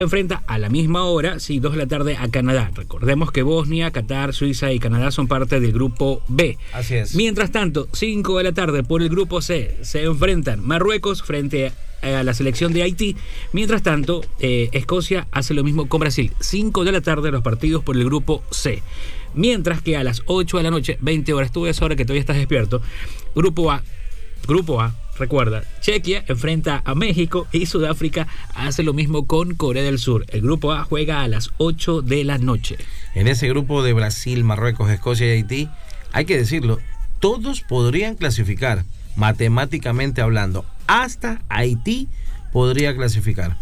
enfrenta a la misma hora, sí, 2 de la tarde a Canadá. Recordemos que Bosnia, Qatar, Suiza y Canadá son parte del grupo B. Así es. Mientras tanto, 5 de la tarde por el grupo C se enfrentan Marruecos frente a la selección de Haití. Mientras tanto, Escocia hace lo mismo con Brasil. 5 de la tarde los partidos por el grupo C. Mientras que a las 8 de la noche, 20 horas, tú ves ahora que todavía estás despierto, grupo A, recuerda, Chequia enfrenta a México y Sudáfrica hace lo mismo con Corea del Sur. El grupo A juega a las 8 de la noche. En ese grupo de Brasil, Marruecos, Escocia y Haití, hay que decirlo, todos podrían clasificar, matemáticamente hablando. Hasta Haití podría clasificar.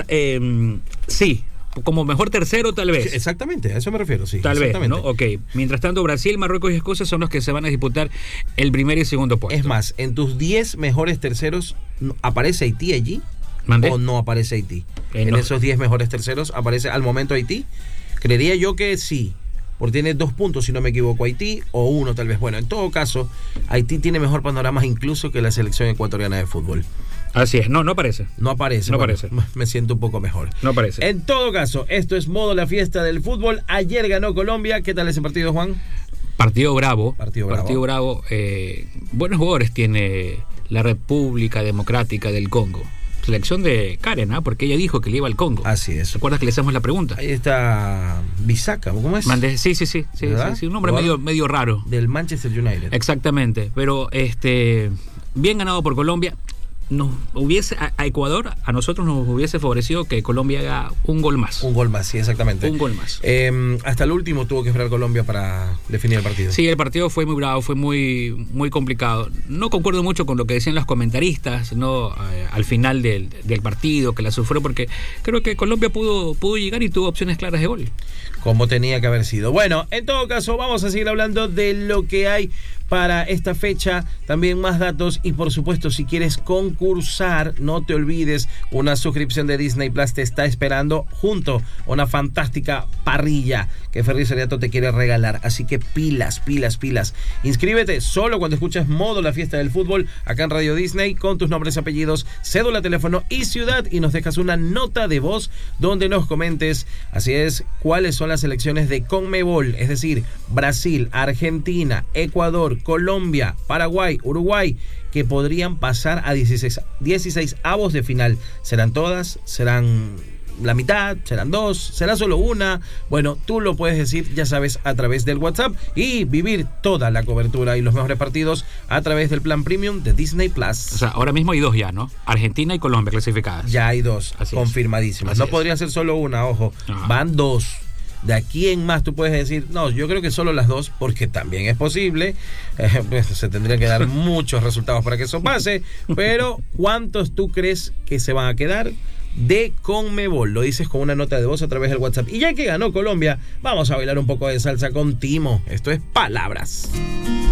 Sí, como mejor tercero tal vez. Exactamente, a eso me refiero, sí. Tal vez, ¿no? Ok. Mientras tanto, Brasil, Marruecos y Escocia son los que se van a disputar el primer y segundo puesto. Es más, en tus 10 mejores terceros, ¿aparece Haití allí? ¿Mandé? ¿O no aparece Haití? En no. esos 10 mejores terceros, ¿aparece al momento Haití? Creería yo que sí, porque tiene 2 puntos, si no me equivoco, Haití, o 1 tal vez. Bueno, en todo caso, Haití tiene mejor panorama incluso que la selección ecuatoriana de fútbol. Así es, no aparece. No aparece. No bueno, aparece. Me siento un poco mejor. No aparece. En todo caso, esto es modo la fiesta del fútbol. Ayer ganó Colombia. ¿Qué tal ese partido, Juan? Partido bravo. Partido bravo. Buenos jugadores tiene la República Democrática del Congo. Selección de Karen, porque ella dijo que le iba al Congo. Así es. ¿Recuerdas que le hacemos la pregunta? Ahí está Bisaca, ¿cómo es? Sí, un nombre medio raro. Del Manchester United. Exactamente, pero bien ganado por Colombia. A Ecuador, a nosotros nos hubiese favorecido que Colombia haga un gol más. Un gol más, sí, exactamente. Un gol más. Hasta el último tuvo que esperar Colombia para definir el partido. Sí, el partido fue muy bravo, fue muy, muy complicado. No concuerdo mucho con lo que decían los comentaristas, ¿no? Al final del partido, que la sufrió, porque creo que Colombia pudo llegar y tuvo opciones claras de gol. Como tenía que haber sido. Bueno, en todo caso, vamos a seguir hablando de lo que hay para esta fecha, también más datos y por supuesto si quieres concursar, no te olvides, una suscripción de Disney Plus te está esperando junto a una fantástica parrilla que Ferry Seriato te quiere regalar, así que pilas, inscríbete solo cuando escuches modo la fiesta del fútbol acá en Radio Disney con tus nombres, apellidos, cédula, teléfono y ciudad y nos dejas una nota de voz donde nos comentes, así es, cuáles son las selecciones de CONMEBOL, es decir, Brasil, Argentina, Ecuador, Colombia, Paraguay, Uruguay, que podrían pasar a 16 avos de final. ¿Serán todas? ¿Serán la mitad? ¿Serán 2? ¿Será solo una? Bueno, tú lo puedes decir, ya sabes, a través del WhatsApp y vivir toda la cobertura y los mejores partidos a través del plan premium de Disney Plus. O sea, ahora mismo hay 2 ya, ¿no? Argentina y Colombia clasificadas. Ya hay 2, así confirmadísimas. No podría ser solo una, ojo. Ajá. Van 2. De aquí en más tú puedes decir, no, yo creo que solo las 2, porque también es posible. Pues se tendrían que dar muchos resultados para que eso pase. Pero, ¿cuántos tú crees que se van a quedar de CONMEBOL? Lo dices con una nota de voz a través del WhatsApp. Y ya que ganó Colombia, vamos a bailar un poco de salsa con Timo. Esto es Palabras.